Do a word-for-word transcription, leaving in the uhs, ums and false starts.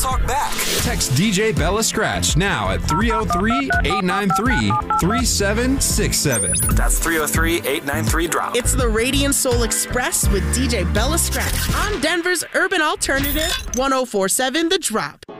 talk back. Text D J Bella Scratch now at three oh three, eight nine three, three seven six seven. That's three oh three, eight nine three, drop. It's the Radiant Soul Express with D J Bella Scratch on Denver's Urban Alternative, one oh four point seven The Drop.